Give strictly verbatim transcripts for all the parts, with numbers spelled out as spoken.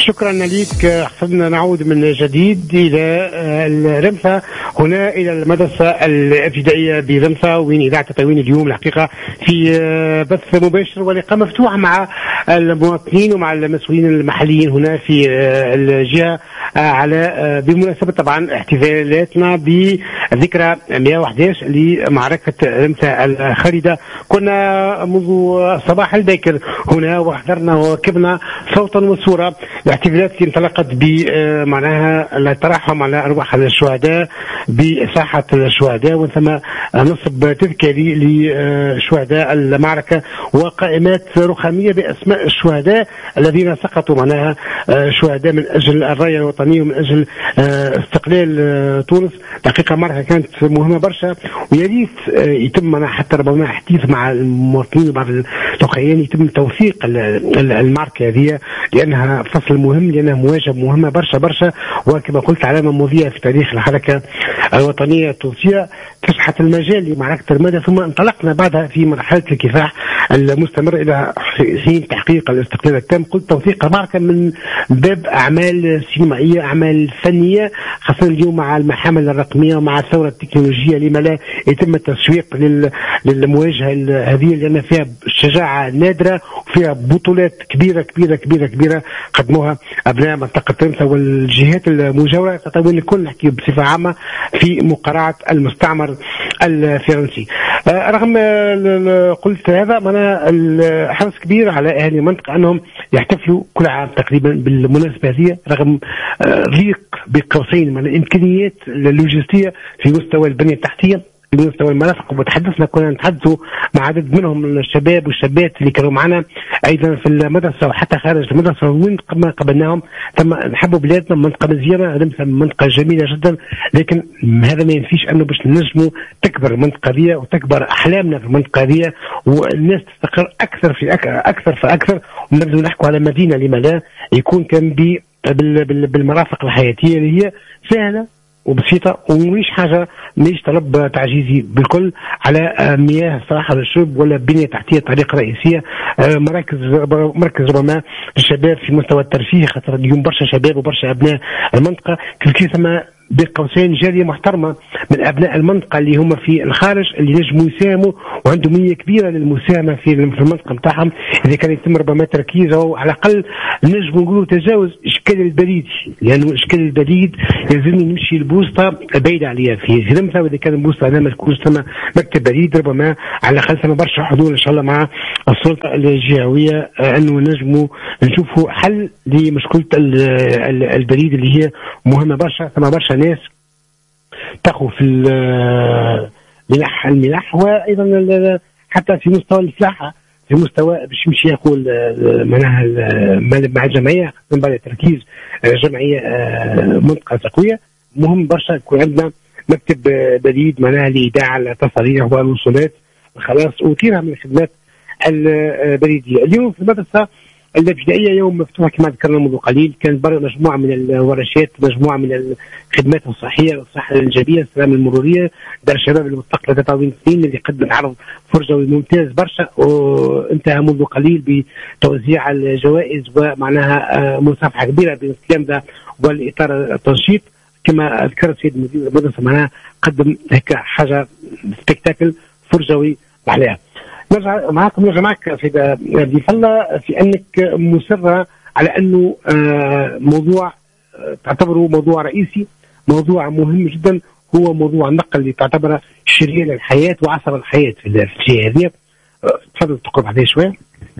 شكرا لك. حسنا نعود من جديد إلى الرمسة، هنا إلى المدرسة الابتدائية برمسة، وين إذاعة تطاوين اليوم الحقيقة في بث مباشر ولقاء مفتوح مع المواطنين ومع المسؤولين المحليين هنا في الجهة، على بمناسبة طبعا احتفالاتنا بذكرى مئة وأحد عشر لمعركة رمسة الخالدة. كنا منذ صباح الباكر هنا وحضرنا وركبنا صوتا وصورة الاحتفالات اللي انطلقت بمعناها الترحم على أرواح الشهداء بساحة الشهداء، وثم نصب تذكاري لشهداء المعركة وقائمات رخامية بأسماء الشهداء الذين سقطوا معناها شهداء من أجل الراية الوطنية ومن أجل استقلال تونس. دقيقة معركة كانت مهمة برشا، ويا ريت يتم حتى ربما حديث مع المواطنين ومع الأخوين يتم توثيق المعركة هذه، لأنها فصل مهم، لأنها مواجهة مهمة برشا برشا، وكما قلت علامة مضيئة في تاريخ الحركة الوطنية التونسية. فتحت المجال لمعركة رمادة، ثم انطلقنا بعدها في مرحلة الكفاح المستمر إلى حين تحقيق الاستقلال التام. قلت توثيق المعركة من باب أعمال سينمائية، أعمال فنية، خاصة اليوم مع المحامل الرقمية ومع الثورة التكنولوجية، لما لا يتم التسويق للمواجهة هذه، لأن فيها شجاعة نادرة وفيها بطولات كبيرة كبيرة كبيرة كبيرة قدموها أبناء منطقة رمسة والجهات المجاورة، تطور الكل نحكي بصفة عامة في مقارعة المستعمر الفرنسي. رغم قلت هذا، أنا حرص كبير على أهل المنطقة أنهم يحتفلوا كل عام تقريبا بالمناسبة هذه، رغم ضيق بقوسين من الإمكانيات اللوجستية في مستوى البنية التحتية، في مستوى المرافق. وتحدثنا كنا نتحدثوا مع عدد منهم الشباب والشابات اللي كانوا معنا أيضا في المدرسة وحتى خارج المدرسة، وين قبلناهم. ثم نحبوا بلادنا، منطقة مزيانة، رمسة منطقة جميلة جدا، لكن هذا ما ينفيش أنه باش نجموا تكبر المنطقة دي وتكبر أحلامنا في المنطقة دي، والناس تستقر أكثر في أكثر فأكثر، ونبدأ نحكوا على مدينة لما لا يكون كان بالمرافق الحياتية اللي هي سهلة وبسيطة، ومش حاجة مش طلب تعجيزي بالكل على مياه صراحة للشرب ولا بنية تحتية طريقة رئيسية، مراكز مركز ربما للشباب في مستوى الترفيه، خاطر اليوم برشا شباب وبرشا أبناء المنطقة كيف ثم بقوسين جالية محترمة من أبناء المنطقة اللي هم في الخارج اللي نجموا يساهموا وعندهم نية كبيرة للمساهمة في المنطقة متاعهم، إذا كان يتم ربما تركيز أو على الأقل نجموا نقولوا تجاوز إشكال البريد، لأنه يعني إشكال البريد يلزمني نمشي البوسطة بعيدة عليها في رمسة، وإذا كان البوسطة أنا ما تكونش ثم مكتب بريد، ربما على الأقل ثم برشا حضور إن شاء الله مع السلطة الجهوية أنه نجموا نشوفوا حل لمشكلة البريد اللي هي مهمة برشا. ثم برشا ناس تاخذ في الملاح الملاح وايضا حتى في مستوى الفلاحه، في مستوى باش يمشي يقول معناها مع الجمعيه من بعد التركيز جمعيه منطقه تقويه. مهم برشا يكون عندنا مكتب بريد معناها لايداع التصاريح والوصولات خلاص وكثير من الخدمات البريديه. اليوم في المدرسه الابتدائية يوم مفتوح كما ذكرنا منذ قليل، كانت برا مجموعة من الورشات، مجموعة من الخدمات الصحية والصحة الإنجابية، السلام المرورية، دار الشباب المستقلة تطاوين سنين اللي قدم عرض فرجوي ممتاز برشا، وانتهى منذ قليل بتوزيع الجوائز ومعناها مصافحة كبيرة بين التلامذة والإطار التنشيط. كما ذكرت سيد مدير المدرسة معناها قدم هيك حاجة سبيكتاكل فرجوي عليها. نرجع معكم نرجع معك في ضيف الله في انك مصره على انه موضوع تعتبره موضوع رئيسي، موضوع مهم جدا، هو موضوع النقل اللي تعتبره شريان الحياه وعصر الحياه في الجهه هذه. تفضل تقرب عليه شويه.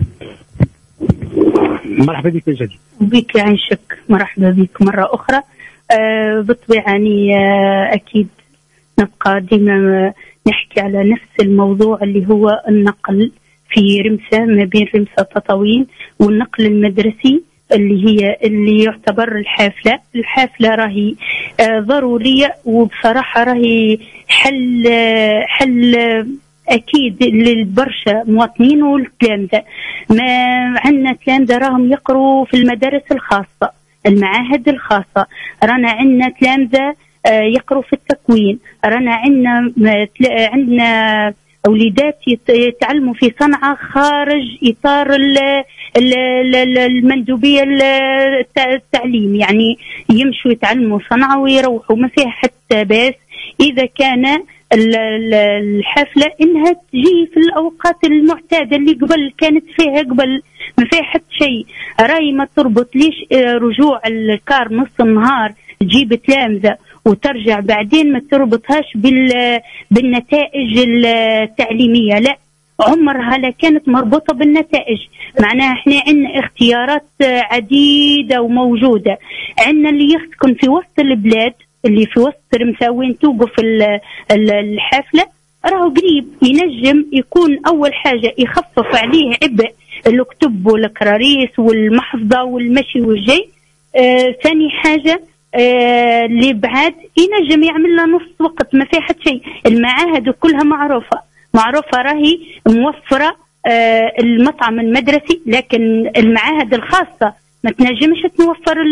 مرحبا بك من جديد. بك يعيشك، مرحبا بك مره اخرى. أه بالطبيعه يعني أه اكيد نبقى ديما نحكي على نفس الموضوع اللي هو النقل في رمسة ما بين رمسة وتطاوين، والنقل المدرسي اللي هي اللي يعتبر الحافلة الحافلة راهي آه ضرورية، وبصراحة راهي حل آه حل آه أكيد للبرشا مواطنين والتلامذة. ما عندنا تلامذة راهم يقروا في المدارس الخاصة، المعاهد الخاصة، رانا عندنا تلامذة يقروا في التكوين، رانا عندنا عندنا أولادات يتعلموا في صنعة خارج إطار المندوبية التعليم، يعني يمشوا يتعلموا صنعة ويروحوا، ما فيها حتى باس إذا كان الحفلة إنها تجي في الأوقات المعتادة اللي قبل كانت فيها قبل، ما فيها حتى شيء. راي ما تربط ليش رجوع الكار نص النهار تجيب تلامذة وترجع بعدين ما تربطهاش بالنتائج التعليمية، لا عمرها لا كانت مربوطة بالنتائج. معناها احنا عندنا اختيارات عديدة وموجودة، عندنا اللي يسكن في وسط البلاد اللي في وسط رمسا وين توقف الحفلة راهو قريب، ينجم يكون أول حاجة يخفف عليه عبء الكتب والكراريس والمحفظة والمشي والجي. آه ثاني حاجة آه اللي بعد ينجم يعمل له نص وقت، ما في حد شيء. المعاهد كلها معروفة معروفة راهي موفرة آه المطعم المدرسي، لكن المعاهد الخاصة ما تنجمش توفر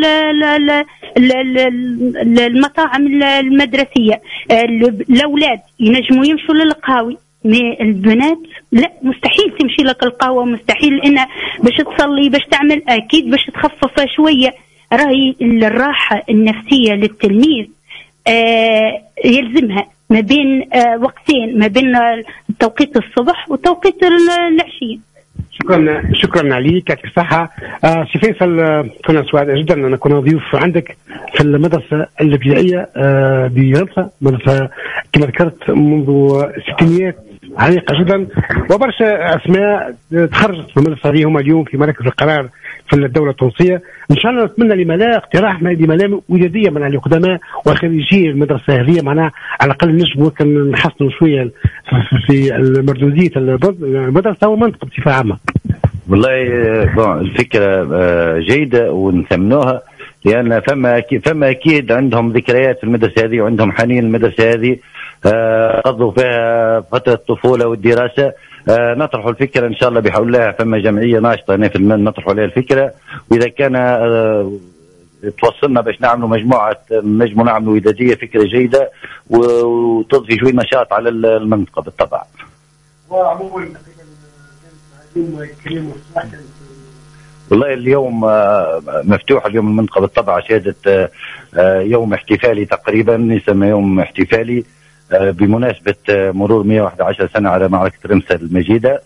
المطاعم المدرسية. الأولاد ينجموا يمشوا للقهاوي، البنات لا مستحيل تمشي لك القهوة، مستحيل إنها باش تصلي باش تعمل أكيد باش تخفف شوية. راهي الراحة النفسية للتلميذ آه يلزمها ما بين آه وقتين، ما بين توقيت الصبح وتوقيت العشية. شكرا شكرا عليك، يعطيك الصحة. آه سي فيصل، كنا سعداء جدا أن نكون ضيوف عندك في المدرسة الابتدائية آه برمسا، مدرسة كما ذكرت منذ الستينيات عريقة جدا، وبرشا أسماء تخرجت من المدرسة هذه هم اليوم في مراكز القرار في الدولة التونسية. إن شاء الله نتمنى لما لا اقتراح لما لا ودادية من القدماء وخريجي المدرسة هذه، معناها على الأقل نجم نحسنوا شوية في المردودية المدرسة والمنطقة بصفة عامة. والله الفكرة جيدة ونثمنوها، لأن فما فما أكيد عندهم ذكريات في المدرسة هذه وعندهم حنين المدرسة هذه، قضوا فيها فترة الطفولة والدراسة. نطرح الفكرة إن شاء الله بحول الله، فما جمعية ناشطة هنا في المن نطرح عليها الفكرة، وإذا كان توصلنا باش نعملوا مجموعة نجموا نعملوا ودادية، فكرة جيدة وتضفي شوي نشاط على المنطقة بالطبع. والله اليوم مفتوح اليوم المنطقة بالطبع، شهدت يوم احتفالي تقريبا يسمى يوم احتفالي بمناسبة مرور مئة وأحد عشر سنة على معركة رمسا المجيدة،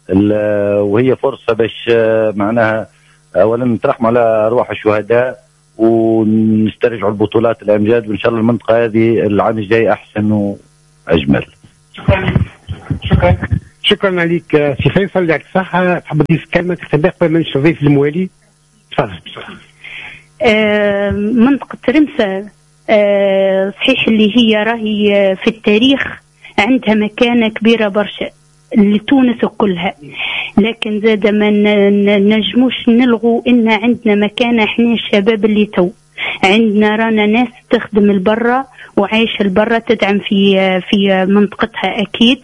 وهي فرصة باش معناها أولا نترحم على أرواح الشهداء ونسترجعوا البطولات الأمجاد، وإن شاء الله المنطقة هذه العام الجاي أحسن وأجمل. شكرا شكرا شكرا عليك سي فيصل، يعطيك الصحة. تحب تضيف كلمة تختبئ قبل ما نستضيف الموالي؟ تفضل. آه منطقة رمسا آه صحيح اللي هي راهي في التاريخ عندها مكانة كبيرة برشا لتونس كلها، لكن زاد ما نجموش نلغوا إن عندنا مكانة احنا الشباب اللي تو عندنا رانا ناس تخدم البرة وعايشة البرة تدعم في في منطقتها أكيد،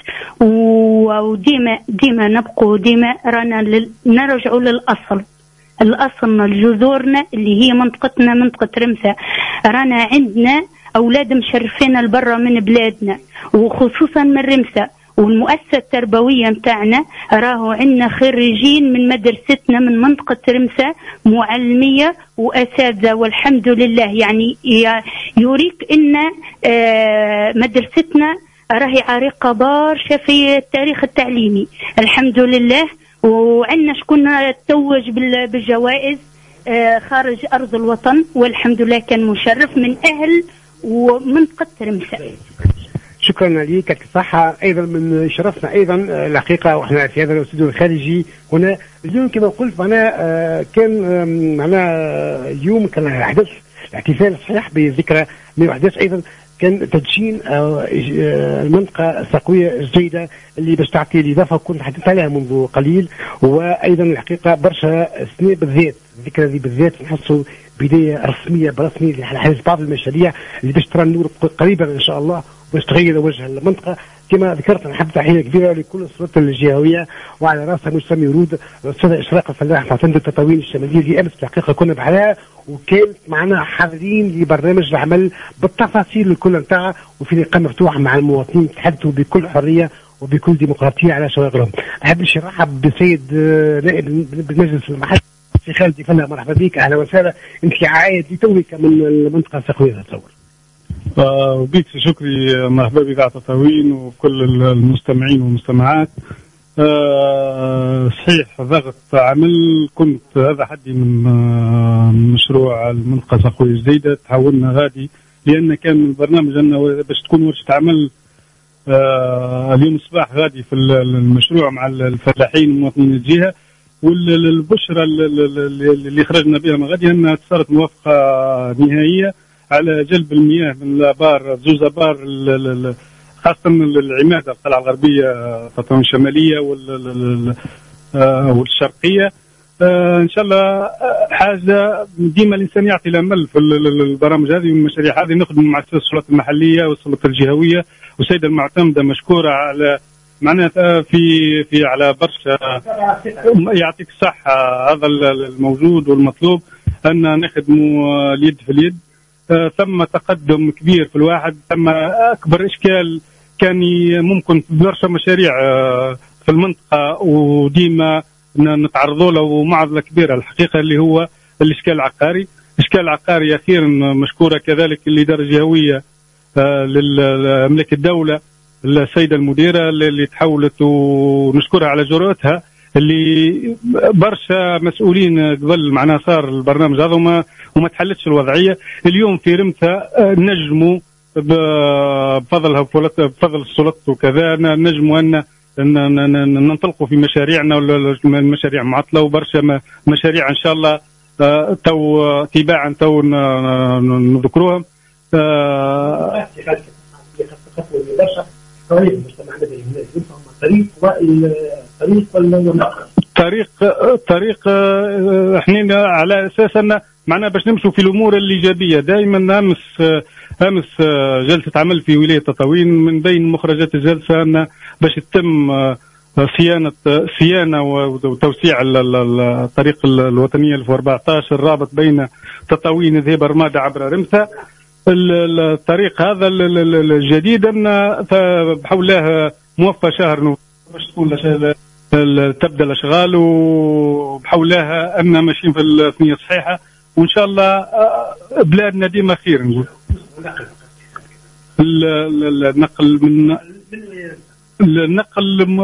وديما ديما نبقوا ديما رانا نرجعوا للأصل، الأصل جذورنا اللي هي منطقتنا منطقة رمسا. رانا عندنا أولاد مشرفين البرة من بلادنا وخصوصا من رمسا، والمؤسسة التربوية متاعنا راهو عندنا خريجين من مدرستنا من منطقة رمسا معلمية وأساتذة والحمد لله. يعني يوريك إن مدرستنا راهي عريقة برشا في التاريخ التعليمي الحمد لله، وعندنا شكون توج بالجوائز خارج أرض الوطن والحمد لله كان مشرف من أهل ومنطقة رمسا. شكرا لك، يعطيك الصحة. أيضا من شرفنا أيضا الحقيقة وإحنا في هذا الاستوديو الخارجي هنا اليوم كما قلت معناها كان معناها اليوم كان أحدث الاحتفال صحيح بذكرى مئة وأحد عشر، أيضا كان تدشين المنطقة الساقوية الجيدة اللي باش تعطي الإضافة كنت تحدثت عليها منذ قليل، وأيضا الحقيقة برشا سنة بالذات الذكرى دي بالذات نحسوا بداية رسمية برسمي لحدث بعض المشاريع اللي باش ترى النور قريبا إن شاء الله باش تغير وجه المنطقة. كما ذكرت نحب تحية كبيرة لكل السلطات الجهوية وعلى راسها مسمي ورود الأستاذة إشراق الفلاح معتمدة التطاوين الشمالية اللي أمس الحقيقة كنا بحالها وكانت معنا حاضرين لبرنامج العمل بالتفاصيل الكل نتاعها، وفي لقاء مفتوح مع المواطنين تحدثوا بكل حرية وبكل ديمقراطيه على شواغلهم. احب نرحب بالسيد نائب بالمجلس المحلي سي خالد يفنى. مرحبا بك، اهلا وسهلا. انت عايد لتوك من المنطقه السقويه اتصور. وبيك شكري، مرحبا بك على تطاوين وكل المستمعين والمستمعات. أه صحيح ضغط عمل، كنت هذا حدي من أه مشروع المنطقة السقوية الجديدة. تحولنا غادي لأن كان البرنامج أنه باش تكون ورشة عمل أه اليوم الصباح غادي في المشروع مع الفلاحين ومواطنين الجهة. والبشرة اللي خرجنا بها من غادي أنها صارت موافقة نهائية على جلب المياه من الآبار، زوز آبار خاصة العمادة القلعة الغربية تطاوين الشمالية والشرقية. إن شاء الله حاجة ديما الإنسان يعطي الأمل في البرامج هذه والمشاريع هذه. نخدم مع السلطات المحلية والسلطات الجهوية والسيدة المعتمدة مشكورة على معناتها في في على برشا. يعطيك الصحة، هذا الموجود والمطلوب أن نخدموا اليد في اليد. ثم تقدم كبير في الواحد، ثم أكبر إشكال كان ممكن في برشا مشاريع في المنطقة وديما نتعرضوا له معضلة كبيرة الحقيقة اللي هو الإشكال العقاري. الإشكال العقاري أخيرا مشكورة كذلك الإدارة الجهوية لمملكة الدولة السيدة المديرة اللي تحولت، ونشكرها على جرأتها اللي برشا مسؤولين قبل معناها صار البرنامج هذا وما وما تحلتش الوضعية. اليوم في رمثة نجموا بفضلها بفضل السلطات وكذا نجموا أن ننطلقوا في مشاريعنا والمشاريع معطلة وبرشا مشاريع إن شاء الله تو تباعا تو نذكروها. طريق طريق طريق احنا على اساس ان معنا باش نمشوا في الامور الايجابيه دائما. امس امس جلسه عمل في ولايه تطاوين، من بين مخرجات الجلسه ان باش تتم صيانه صيانه وتوسيع الطريق الوطنيه ألف وأربعة عشر الرابط بين تطاوين ذهب رماده عبر رمثة. الطريق هذا الجديد ان بحول الله موفى شهر نوفمبر باش تكون تبدا الاشغال، وبحول الله ان ماشيين في الثنيه صحيحه، وان شاء الله بلادنا ديما خير. نقول النقل من النقل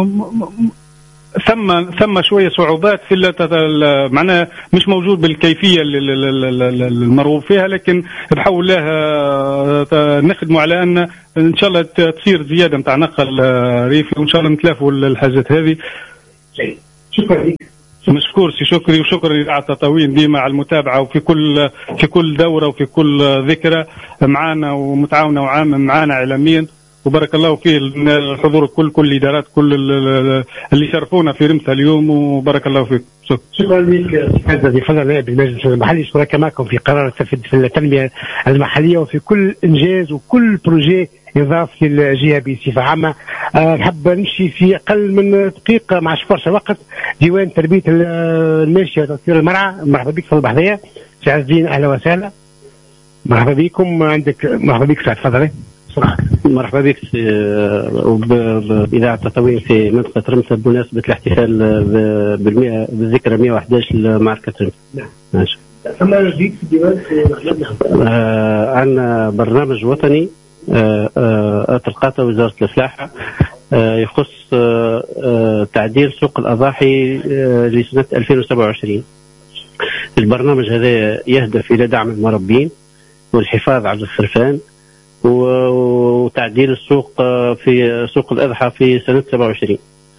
ثم ثم شويه صعوبات في معناها مش موجود بالكيفيه المرغوب فيها، لكن بحول الله نخدموا على ان ان شاء الله تصير زياده نتاع نقل ريفي، وان شاء الله نتلافوا الحاجات هذه. شكرا لك. مشكور سي شكري، وشكرا على تطاوين ديما على المتابعه وفي كل في كل دوره وفي كل ذكرى معانا ومتعاونه وعامه معانا اعلاميا، وبارك الله فيه الحضور كل كل الادارات كل اللي شرفونا في رمثة اليوم، وبارك الله فيك. شكرا لك سيدي فضل نائب المجلس المحلي، شكرا معكم في قرار في التنميه المحليه وفي كل انجاز وكل بروجي يضاف للجهه بصفه عامه. أه نحب نمشي في اقل من دقيقه مع برشا وقت ديوان تربيه الماشيه وتطوير المرعى. مرحبا بك في البحريه سي عز الدين، اهلا وسهلا. مرحبا بكم، عندك مرحبا بك سعد تفضلي. مرحبا بك بإذاعة تطاوين في منطقة رمثة بمناسبة الاحتفال بالمئة بالذكرى مئة وأحد عشر لمعركة رمثة. نعم. ماشي. أما جديد في الديوان آه عندنا برنامج وطني آه آه تلقاته وزارة الفلاحة آه يخص آه آه تعديل سوق الأضاحي آه لسنة ألفين وسبعة وعشرين. البرنامج هذا يهدف إلى دعم المربين والحفاظ على الخرفان وتعديل السوق في سوق الأضحى في سنة سبعة وعشرين.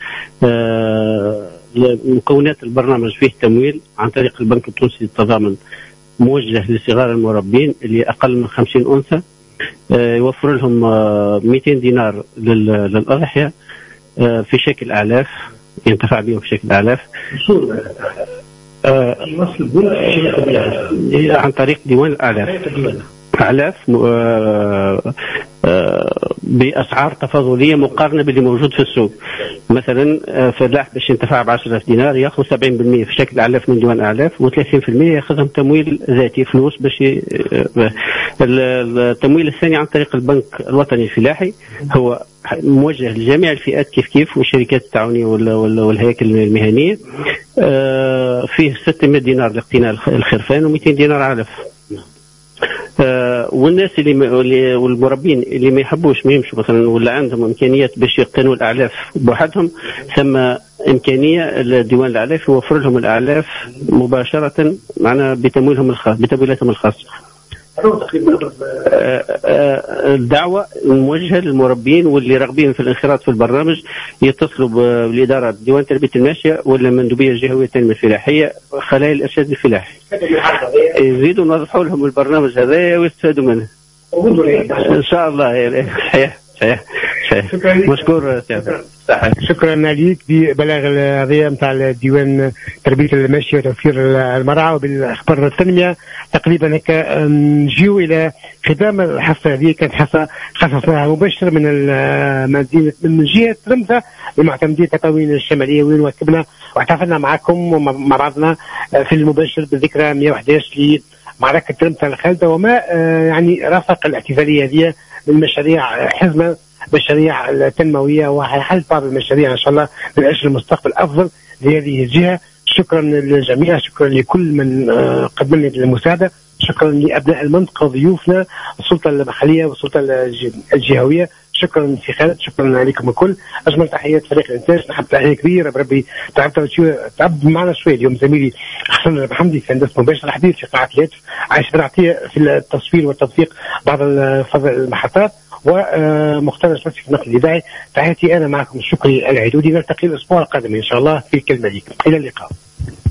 مكونات البرنامج فيه تمويل عن طريق البنك التونسي للتضامن موجه لصغار المربين اللي أقل من خمسين أنثى، يوفر لهم مئتين دينار للأضحية في شكل أعلاف ينتفع بهم في شكل أعلاف عن طريق ديوان الأعلاف أعلاف بأسعار تفاضلية مقارنة باللي موجود في السوق. مثلا فلاح باش ينتفع ب عشرة آلاف دينار ياخذ سبعين بالمئة في شكل أعلاف من ديوان أعلاف، وثلاثين بالمئة ياخذهم تمويل ذاتي فلوس باش ي... التمويل الثاني عن طريق البنك الوطني الفلاحي هو موجه لجميع الفئات كيف كيف، والشركات التعاونيه والهياكل المهنيه. فيه ستمائة دينار لاقتناء الخرفان ومئتين دينار علف. والناس اللي والمربين اللي ما يحبوش ما يمشوا مثلا ولا عندهم امكانيات باش يقتنوا الاعلاف بوحدهم، ثم امكانيه الديوان الاعلاف يوفر لهم الاعلاف مباشره معنا بتمويلهم الخاص بتمويلاتهم الخاصه. الدعوة موجهة للمربين واللي راغبين في الانخراط في البرنامج يتصلوا بالإدارة ديوان تربية الماشية ولا المندوبية الجهوية التنمية الفلاحية خلايا الإرشاد الفلاحي، يزيدوا نوضحوا لهم البرنامج هذا ويستفادوا منه إن شاء الله. صحيح صحيح صحيح. مشكور سيادة. شكرا لك ببلاغ القضيه نتاع الديوان تربيه الماشيه وتوفير المرعى وبالاخبار التنميه. تقريبا هيك نجيو الى ختام الحصه هذه، كانت حصه خصصناها مباشر من مدينه من جهه رمثا لمعتمديه تطاوين الشماليه، وين واكبنا واحتفلنا معكم ومع بعضنا في المباشر بالذكرى مئة وأحد عشر لمعركه رمثا الخالده، وما يعني رافق الاحتفاليه هذه من مشاريع حزمه مشاريع التنمويه وحل بعض المشاريع ان شاء الله من اجل المستقبل افضل لهذه الجهه. شكرا للجميع، شكرا لكل من قدم لنا المساعده، شكرا لابناء المنطقه وضيوفنا السلطه المحليه والسلطه الجهويه، شكرا في خالد، شكرا عليكم الكل. اجمل تحيات فريق الانتاج، نحب تحيه كبيره بربي. تعبت تعب معنا شويه اليوم زميلي حسن الحمدي في هندسه مباشره الحديث في قاعه الهاتف، عايش بن عطيه في التصوير والتوثيق بعض المحطات، ومختار الشمسي في النقل الإذاعي. تحياتي أنا معكم شكري العدودي، نلتقي الأسبوع القادم إن شاء الله في كلمة ليك. إلى اللقاء.